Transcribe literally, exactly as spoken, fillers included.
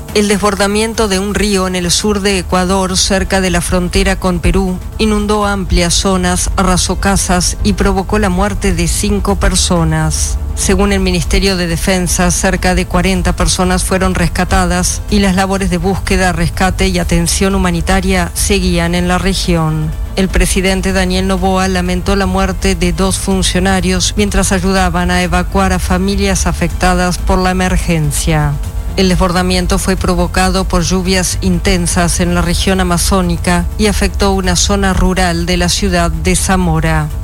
El desbordamiento de un río en el sur de Ecuador, cerca de la frontera con Perú, inundó amplias zonas, arrasó casas y provocó la muerte de cinco personas. Según el Ministerio de Defensa, cerca de cuarenta personas fueron rescatadas y las labores de búsqueda, rescate y atención humanitaria seguían en la región. El presidente Daniel Noboa lamentó la muerte de dos funcionarios mientras ayudaban a evacuar a familias afectadas por la emergencia. El desbordamiento fue provocado por lluvias intensas en la región amazónica y afectó una zona rural de la ciudad de Zamora.